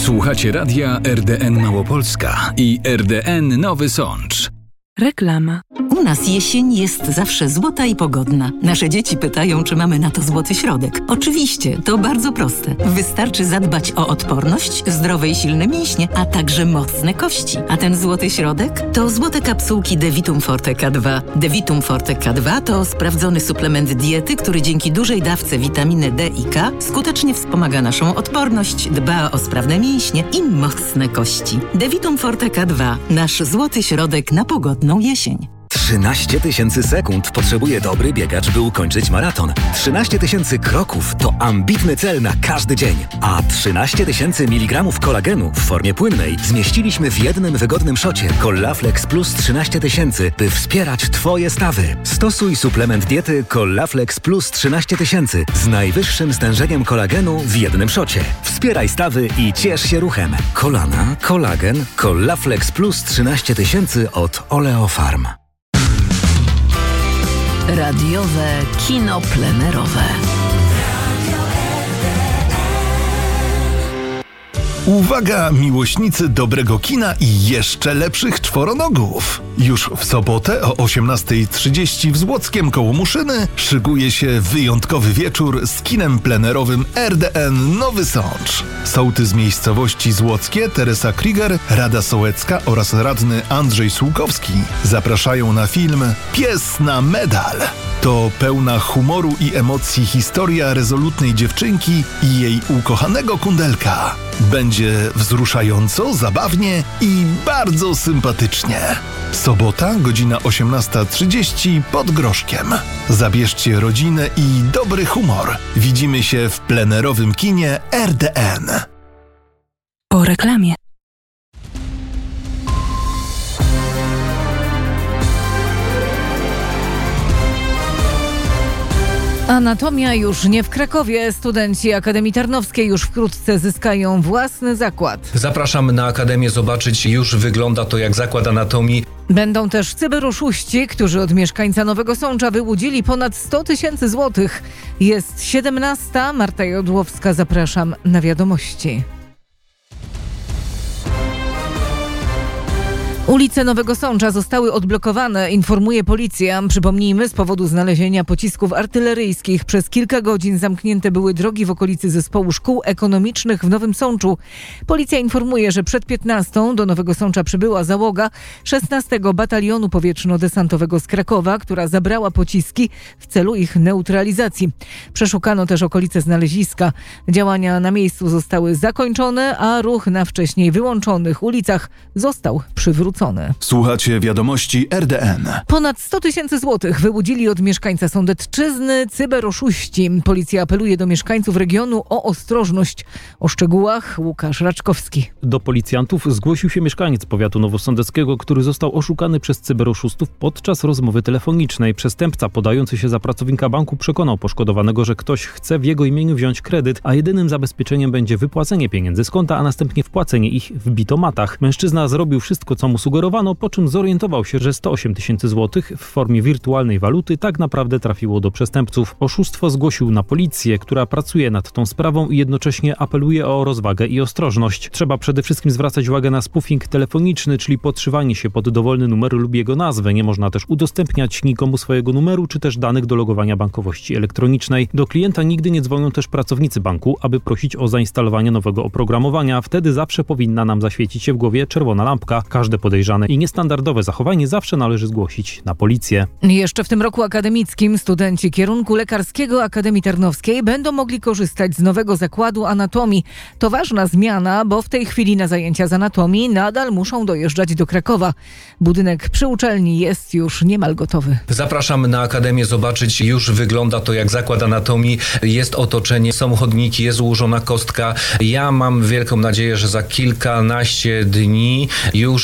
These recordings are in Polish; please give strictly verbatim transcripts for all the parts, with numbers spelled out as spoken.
Słuchacie radia R D N Małopolska i R D N Nowy Sącz. Reklama. U nas jesień jest zawsze złota i pogodna. Nasze dzieci pytają, czy mamy na to złoty środek. Oczywiście, to bardzo proste. Wystarczy zadbać o odporność, zdrowe i silne mięśnie, a także mocne kości. A ten złoty środek? To złote kapsułki Devitum Forte K dwa. Devitum Forte K dwa to sprawdzony suplement diety, który dzięki dużej dawce witaminy D i K skutecznie wspomaga naszą odporność, dba o sprawne mięśnie i mocne kości. Devitum Forte K dwa. Nasz złoty środek na pogodną jesień. trzynaście tysięcy sekund potrzebuje dobry biegacz, by ukończyć maraton. trzynaście tysięcy kroków to ambitny cel na każdy dzień. A trzynaście tysięcy miligramów kolagenu w formie płynnej zmieściliśmy w jednym wygodnym szocie Collaflex Plus trzynaście tysięcy, by wspierać Twoje stawy. Stosuj suplement diety Collaflex Plus trzynaście tysięcy z najwyższym stężeniem kolagenu w jednym szocie. Wspieraj stawy i ciesz się ruchem. Kolana, kolagen, Collaflex Plus trzynaście tysięcy od Oleofarm. Radiowe kino plenerowe. Uwaga, miłośnicy dobrego kina i jeszcze lepszych czworonogów! Już w sobotę o osiemnasta trzydzieści w Złockiem koło Muszyny szykuje się wyjątkowy wieczór z kinem plenerowym R D N Nowy Sącz. Sołtys miejscowości Złockie Teresa Krieger, Rada Sołecka oraz radny Andrzej Sułkowski zapraszają na film Pies na medal. To pełna humoru i emocji historia rezolutnej dziewczynki i jej ukochanego kundelka. Będzie wzruszająco, zabawnie i bardzo sympatycznie. Sobota, godzina osiemnasta trzydzieści pod Groszkiem. Zabierzcie rodzinę i dobry humor. Widzimy się w plenerowym kinie R D N. Po reklamie. Anatomia już nie w Krakowie. Studenci Akademii Tarnowskiej już wkrótce zyskają własny zakład. Zapraszam na Akademię zobaczyć. Już wygląda to jak zakład anatomii. Będą też cyberoszuści, którzy od mieszkańca Nowego Sącza wyłudzili ponad sto tysięcy złotych. Jest siedemnasta. Marta Jodłowska, zapraszam na wiadomości. Ulice Nowego Sącza zostały odblokowane, informuje policja. Przypomnijmy, z powodu znalezienia pocisków artyleryjskich przez kilka godzin zamknięte były drogi w okolicy zespołu szkół ekonomicznych w Nowym Sączu. Policja informuje, że przed piętnastą do Nowego Sącza przybyła załoga szesnastego Batalionu Powietrzno-Desantowego z Krakowa, która zabrała pociski w celu ich neutralizacji. Przeszukano też okolice znaleziska. Działania na miejscu zostały zakończone, a ruch na wcześniej wyłączonych ulicach został przywrócony. Słuchacie wiadomości R D N. Ponad sto tysięcy złotych wyłudzili od mieszkańca Sądecczyzny cyberoszuści. Policja apeluje do mieszkańców regionu o ostrożność. O szczegółach Łukasz Raczkowski. Do policjantów zgłosił się mieszkaniec powiatu nowosądeckiego, który został oszukany przez cyberoszustów podczas rozmowy telefonicznej. Przestępca podający się za pracownika banku przekonał poszkodowanego, że ktoś chce w jego imieniu wziąć kredyt, a jedynym zabezpieczeniem będzie wypłacenie pieniędzy z konta, a następnie wpłacenie ich w bitomatach. Mężczyzna zrobił wszystko, co mu sugerowano, po czym zorientował się, że sto osiem tysięcy złotych w formie wirtualnej waluty tak naprawdę trafiło do przestępców. Oszustwo zgłosił na policję, która pracuje nad tą sprawą i jednocześnie apeluje o rozwagę i ostrożność. Trzeba przede wszystkim zwracać uwagę na spoofing telefoniczny, czyli podszywanie się pod dowolny numer lub jego nazwę. Nie można też udostępniać nikomu swojego numeru, czy też danych do logowania bankowości elektronicznej. Do klienta nigdy nie dzwonią też pracownicy banku, aby prosić o zainstalowanie nowego oprogramowania. Wtedy zawsze powinna nam zaświecić się w głowie czerwona lampka. Każde podejrzane i niestandardowe zachowanie zawsze należy zgłosić na policję. Jeszcze w tym roku akademickim studenci kierunku lekarskiego Akademii Tarnowskiej będą mogli korzystać z nowego zakładu anatomii. To ważna zmiana, bo w tej chwili na zajęcia z anatomii nadal muszą dojeżdżać do Krakowa. Budynek przy uczelni jest już niemal gotowy. Zapraszam na Akademię zobaczyć. Już wygląda to jak zakład anatomii. Jest otoczenie, są chodniki, jest ułożona kostka. Ja mam wielką nadzieję, że za kilkanaście dni już zacznie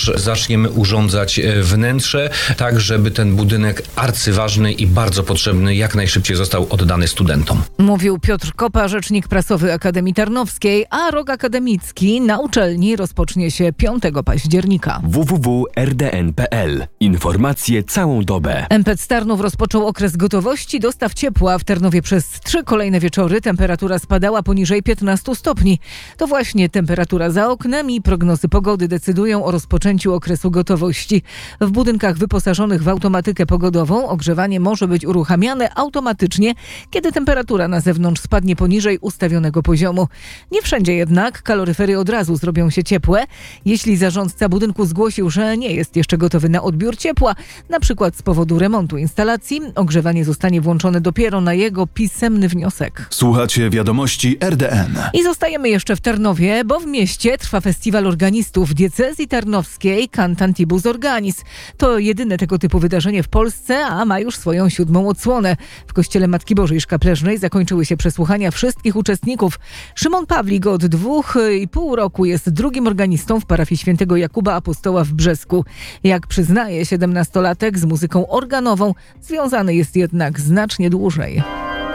zaczniemy urządzać wnętrze, tak żeby ten budynek arcyważny i bardzo potrzebny jak najszybciej został oddany studentom. Mówił Piotr Kopa, rzecznik prasowy Akademii Tarnowskiej, a rok akademicki na uczelni rozpocznie się piątego października. w w w kropka r d n kropka p l. Informacje całą dobę. M P E C Tarnów rozpoczął okres gotowości dostaw ciepła. W Tarnowie przez trzy kolejne wieczory temperatura spadała poniżej piętnastu stopni. To właśnie temperatura za oknem i prognozy pogody decydują o rozpoczęciu okresu gotowości. W budynkach wyposażonych w automatykę pogodową ogrzewanie może być uruchamiane automatycznie, kiedy temperatura na zewnątrz spadnie poniżej ustawionego poziomu. Nie wszędzie jednak kaloryfery od razu zrobią się ciepłe. Jeśli zarządca budynku zgłosił, że nie jest jeszcze gotowy na odbiór ciepła, na przykład z powodu remontu instalacji, ogrzewanie zostanie włączone dopiero na jego pisemny wniosek. Słuchacie wiadomości R D N. I zostajemy jeszcze w Tarnowie, bo w mieście trwa festiwal organistów diecezji tarnowskiej Cantantibus Organis. To jedyne tego typu wydarzenie w Polsce, a ma już swoją siódmą odsłonę. W kościele Matki Bożej Szkapleżnej zakończyły się przesłuchania wszystkich uczestników. Szymon Pawlik od dwóch i pół roku jest drugim organistą w parafii świętego Jakuba Apostoła w Brzesku. Jak przyznaje siedemnastolatek, z muzyką organową związany jest jednak znacznie dłużej.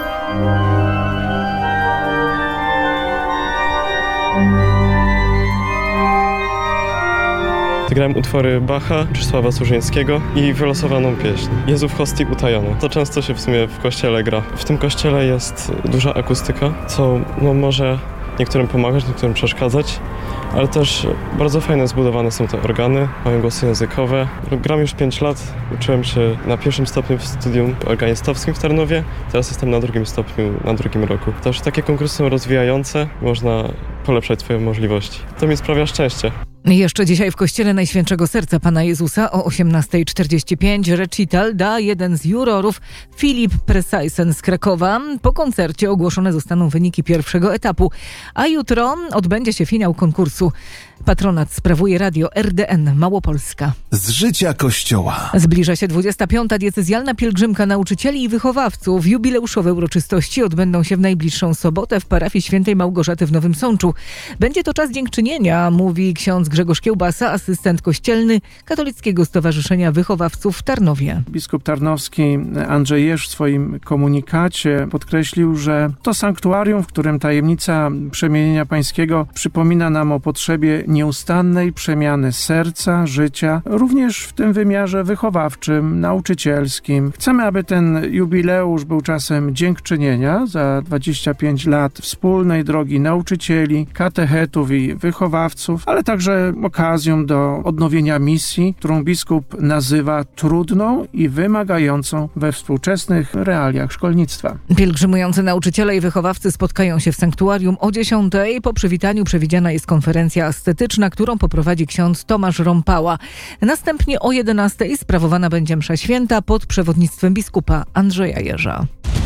Grałem utwory Bacha, Czesława Służyńskiego i wylosowaną pieśń Jezu w hostii utajony. To często się w sumie w kościele gra. W tym kościele jest duża akustyka, co no, może niektórym pomagać, niektórym przeszkadzać, ale też bardzo fajne zbudowane są te organy, mają głosy językowe. Gram już pięć lat, uczyłem się na pierwszym stopniu w studium organistowskim w Tarnowie, teraz jestem na drugim stopniu, na drugim roku. Też takie konkursy są rozwijające, można polepszać swoje możliwości. To mi sprawia szczęście. Jeszcze dzisiaj w Kościele Najświętszego Serca Pana Jezusa o osiemnasta czterdzieści pięć recital da jeden z jurorów, Filip Presajsen z Krakowa. Po koncercie ogłoszone zostaną wyniki pierwszego etapu, a jutro odbędzie się finał konkursu. Patronat sprawuje radio R D N Małopolska. Z życia Kościoła. Zbliża się dwudziesta piąta diecezjalna pielgrzymka nauczycieli i wychowawców. Jubileuszowe uroczystości odbędą się w najbliższą sobotę w parafii świętej Małgorzaty w Nowym Sączu. Będzie to czas dziękczynienia, mówi ksiądz Grzegorz Kiełbasa, asystent kościelny Katolickiego Stowarzyszenia Wychowawców w Tarnowie. Biskup tarnowski Andrzej Jerz w swoim komunikacie podkreślił, że to sanktuarium, w którym tajemnica przemienienia pańskiego przypomina nam o potrzebie nieustannej przemiany serca, życia, również w tym wymiarze wychowawczym, nauczycielskim. Chcemy, aby ten jubileusz był czasem dziękczynienia za dwadzieścia pięć lat wspólnej drogi nauczycieli, katechetów i wychowawców, ale także okazją do odnowienia misji, którą biskup nazywa trudną i wymagającą we współczesnych realiach szkolnictwa. Pielgrzymujący nauczyciele i wychowawcy spotkają się w sanktuarium o dziesiątej. Po przywitaniu przewidziana jest konferencja ascetyczna, którą poprowadzi ksiądz Tomasz Rąpała. Następnie o jedenastej sprawowana będzie msza święta pod przewodnictwem biskupa Andrzeja Jerza.